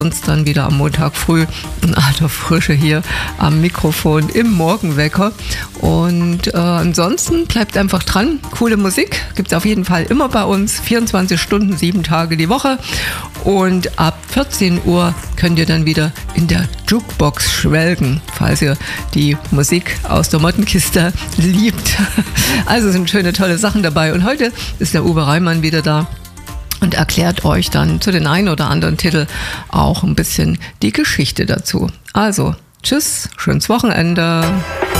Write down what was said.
uns dann wieder am Montag früh in alter Frische hier am Mikrofon im Morgenwecker. Und ansonsten bleibt einfach dran. Coole Musik gibt es auf jeden Fall immer bei uns. 24 Stunden, 7 Tage die Woche. Und ab 14 Uhr könnt ihr dann wieder in der Jukebox schwelgen, falls ihr die Musik aus der Mottenkiste liebt. Also sind schöne, tolle Sachen dabei. Und heute ist der Uwe Reimann wieder da und erklärt euch dann zu den einen oder anderen Titel auch ein bisschen die Geschichte dazu. Also, tschüss, schönes Wochenende.